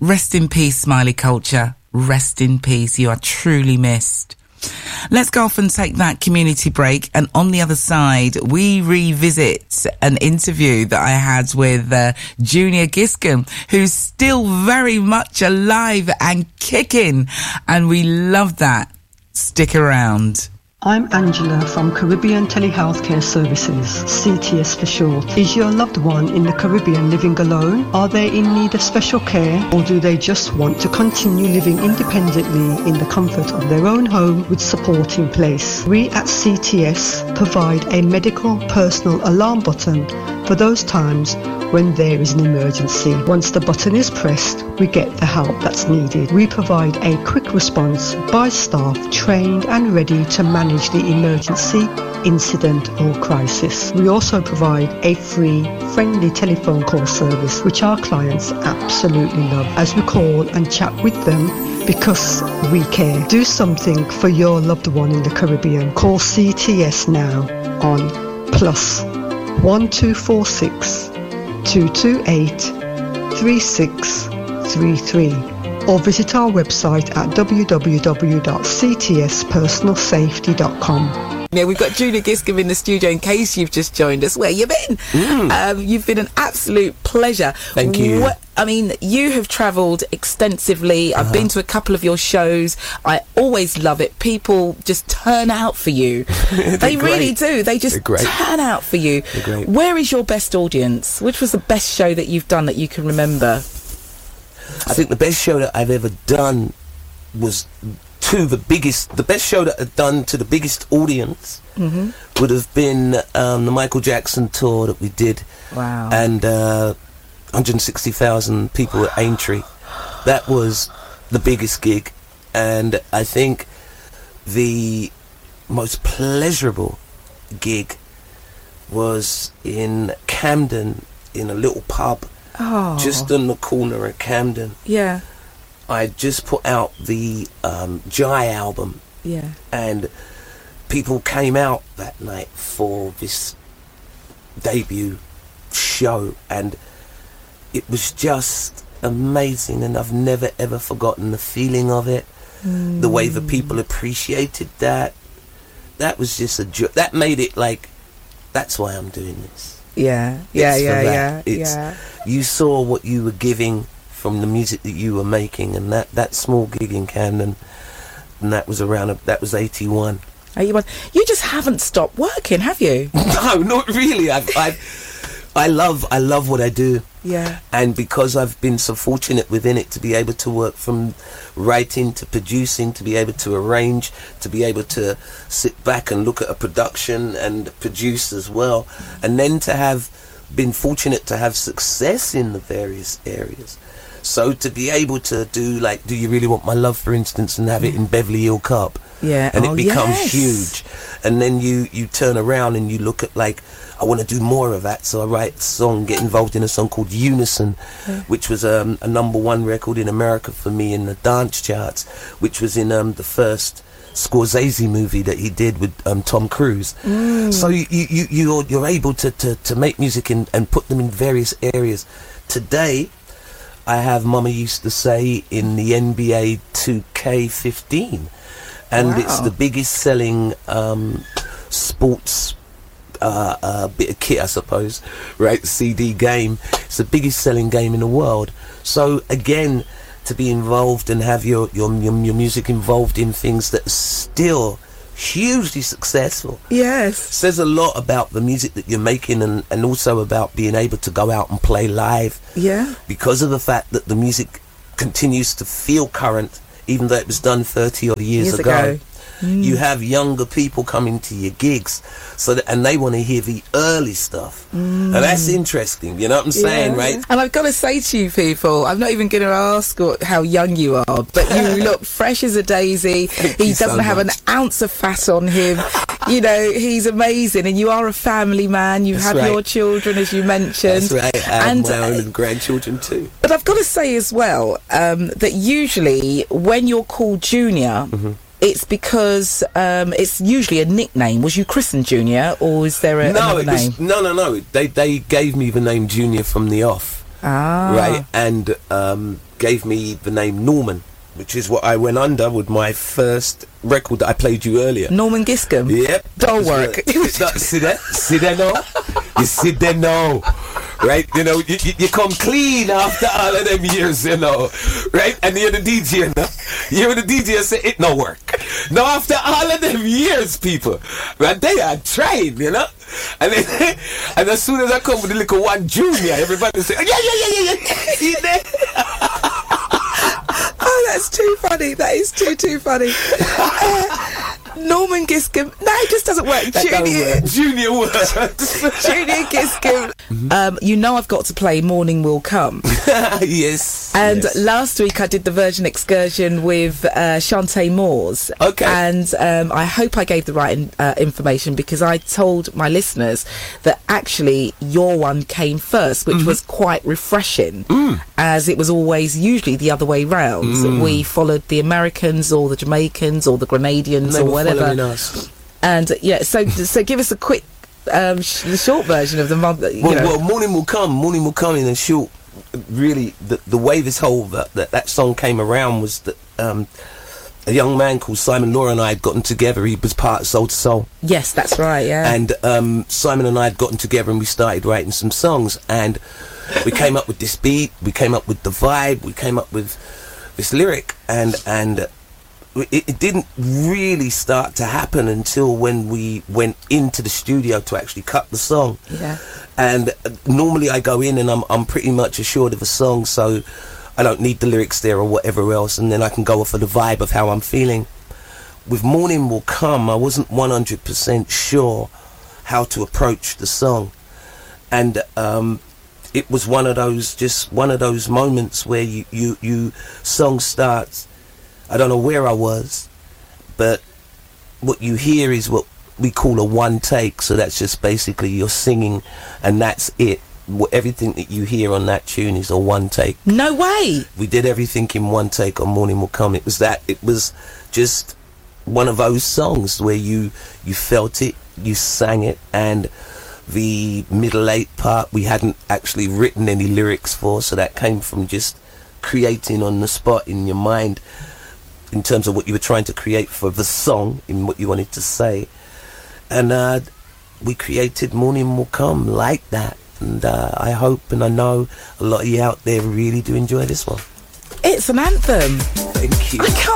Rest in peace, Smiley Culture. Rest in peace. You are truly missed. Let's go off and take that community break. And on the other side, we revisit an interview that I had with Junior Giscombe, who's still very much alive and kicking. And we love that. Stick around. I'm Angela from Caribbean Telehealthcare Services, CTS for short. Is your loved one in the Caribbean living alone? Are they in need of special care, or do they just want to continue living independently in the comfort of their own home with support in place? We at CTS provide a medical personal alarm button for those times when there is an emergency. Once the button is pressed, we get the help that's needed. We provide a quick response by staff trained and ready to manage the emergency, incident or crisis. We also provide a free, friendly telephone call service which our clients absolutely love, as we call and chat with them because we care. Do something for your loved one in the Caribbean. Call CTS now on +1246 228 3633 or visit our website at www.ctspersonalsafety.com. Yeah, we've got Junior Giscombe in the studio in case you've just joined us. Where you been? You've been an absolute pleasure. Thank you. I mean, you have travelled extensively. I've been to a couple of your shows. I always love it. People just turn out for you. They really do. They just turn out for you. Where is your best audience? Which was the best show that you've done that you can remember? I think the best show that I've ever done was the best show that I've done to the biggest audience would have been the Michael Jackson tour that we did. Wow. And 160,000 people at Aintree. That was the biggest gig. And I think the most pleasurable gig was in Camden, in a little pub just on the corner of Camden. Yeah. I just put out the Jai album. Yeah. And people came out that night for this debut show, and it was just amazing, and I've never ever forgotten the feeling of it. The way the people appreciated that. That was just that made it like, that's why I'm doing this. Yeah. You saw what you were giving from the music that you were making, and that small gig in Camden, and that was 81. 81. You just haven't stopped working, have you? No, not really. I love what I do. Yeah. And because I've been so fortunate within it to be able to work from writing to producing, to be able to arrange, to be able to sit back and look at a production and produce as well, and then to have been fortunate to have success in the various areas. So to be able to do, like, Do You Really Want My Love, for instance, and have it in Beverly Hill Cup, and it becomes huge, and then you turn around and you look at, like, I want to do more of that, so I write a song, get involved in a song called Unison, which was a #1 record in America for me in the dance charts, which was in the first Scorsese movie that he did with Tom Cruise. So you're able to make music and put them in various areas. Today, I have Mama Used to Say in the NBA 2K15, and it's the biggest selling sports bit of kit, I suppose, right? CD game. It's the biggest selling game in the world. So again, to be involved and have your music involved in things that are still hugely successful, says a lot about the music that you're making, and also about being able to go out and play live, because of the fact that the music continues to feel current even though it was done 30 odd years ago. You have younger people coming to your gigs, and they want to hear the early stuff, and that's interesting. You know what I'm saying, right? And I've got to say to you people, I'm not even going to ask how young you are, but you look fresh as a daisy. He doesn't have an ounce of fat on him. You know, he's amazing, and you are a family man. You have your children, as you mentioned. That's right. I have my own grandchildren too. But I've got to say as well that usually when you're called Junior, it's because it's usually a nickname. Was you christened Junior, or is there another name? No. They gave me the name Junior from the off. right, and gave me the name Norman, which is what I went under with my first record that I played you earlier. Norman Giscombe. Yep. Doll work. See that? See that now? You see that now? Right? You know, you come clean after all of them years, you know. Right? And you're the DJ, you know? You're the DJ say it no work. Now after all of them years, people, right, they are trying, you know? And then, and as soon as I come with the little one junior, everybody say, yeah. See that? Oh, that's too funny. That is too funny. Norman Giscombe. No, it just doesn't work. Junior works. Junior Giscombe. You know I've got to play Morning Will Come. Yes. And last week I did the Virgin Excursion with Shantae Moores. Okay. And I hope I gave the right information, because I told my listeners that actually your one came first, which was quite refreshing, as it was always usually the other way round. We followed the Americans or the Jamaicans or the Grenadians or whatever. Us. And so give us a quick the short version of the month. Well, Morning Will Come in a short. Really, the way this whole that song came around was that a young man called Simon Law and I had gotten together. He was part of Soul to Soul. Yes, that's right, yeah. And Simon and I had gotten together and we started writing some songs, and we came up with this beat, we came up with the vibe, we came up with this lyric, and it didn't really start to happen until when we went into the studio to actually cut the song. Yeah. And normally I go in and I'm pretty much assured of a song, so I don't need the lyrics there or whatever else, and then I can go off of the vibe of how I'm feeling. With Morning Will Come, I wasn't 100% sure how to approach the song, and it was one of those moments where you song starts. I don't know where I was, but what you hear is what we call a one take. So that's just basically you're singing and that's it. Everything that you hear on that tune is a one take. No way. We did everything in one take on Morning Will Come. It was just one of those songs where you felt it, you sang it, and the middle eight part we hadn't actually written any lyrics for, so that came from just creating on the spot in your mind, in terms of what you were trying to create for the song, in what you wanted to say. And we created Morning Will Come like that. And I hope and I know a lot of you out there really do enjoy this one. It's an anthem. Thank you. I can't